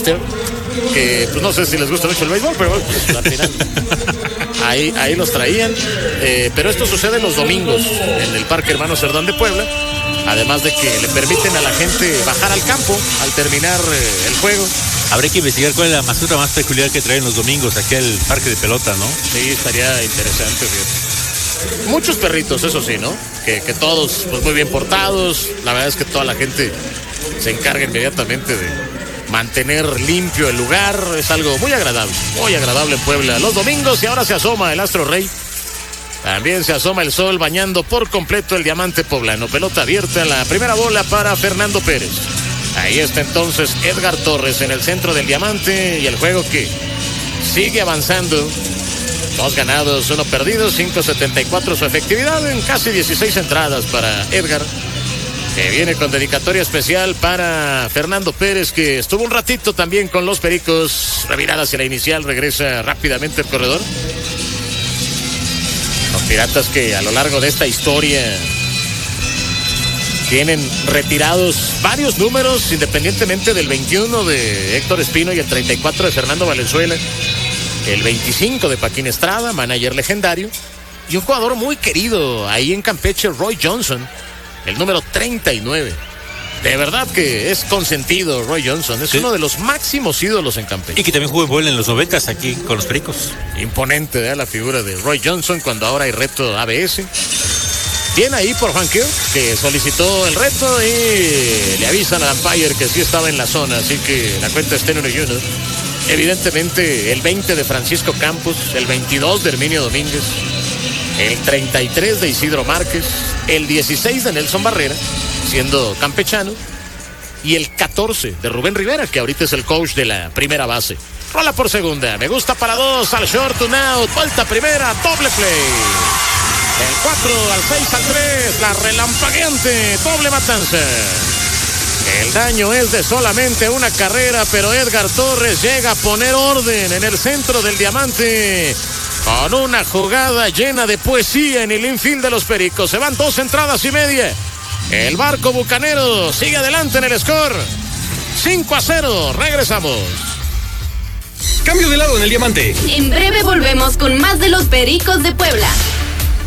Center, que pues no sé si les gusta mucho el béisbol, pero pues, al final ahí los traían. Pero esto sucede los domingos en el Parque Hermano Cerdán de Puebla, además de que le permiten a la gente bajar al campo al terminar el juego. Habría que investigar cuál es la mascota más peculiar que traen los domingos aquí al parque de pelota, ¿no? Sí, estaría interesante, fíjate. Muchos perritos, eso sí, ¿no? Que todos pues muy bien portados. La verdad es que toda la gente se encarga inmediatamente de mantener limpio el lugar. Es algo muy agradable en Puebla los domingos. Y ahora se asoma el Astro Rey. También se asoma el sol bañando por completo el diamante poblano. Pelota abierta, la primera bola para Fernando Pérez. Ahí está entonces Edgar Torres en el centro del diamante y el juego que sigue avanzando. 2 ganados, 1 perdido, 5.74 su efectividad en casi 16 entradas para Edgar, que viene con dedicatoria especial para Fernando Pérez, que estuvo un ratito también con los Pericos. Revirada hacia la inicial, regresa rápidamente el corredor. Los Piratas que a lo largo de esta historia tienen retirados varios números, independientemente del 21 de Héctor Espino y el 34 de Fernando Valenzuela, el 25 de Paquín Estrada, manager legendario, y un jugador muy querido ahí en Campeche, Roy Johnson, el número 39. De verdad que es consentido Roy Johnson, es uno de los máximos ídolos en Campeche. Y que también jugó en los 90s aquí con los Pericos. Imponente, la figura de Roy Johnson cuando ahora hay reto ABS. Bien ahí por Juan Kirk, que solicitó el reto y le avisan al umpire que sí estaba en la zona, así que la cuenta está en 1-1. Evidentemente el 20 de Francisco Campos, el 22 de Herminio Domínguez, el 33 de Isidro Márquez, el 16 de Nelson Barrera, siendo campechano, y el 14 de Rubén Rivera, que ahorita es el coach de la primera base. Rola por segunda, me gusta para 2, al short, un out, vuelta primera, doble play. Del 4 al 6 al 3, la relampagueante, doble matanza. El daño es de solamente una carrera, pero Edgar Torres llega a poner orden en el centro del diamante con una jugada llena de poesía en el infield de los Pericos. Se van 2 entradas y media. El barco bucanero sigue adelante en el score. 5-0, regresamos. Cambio de lado en el diamante. En breve volvemos con más de los Pericos de Puebla.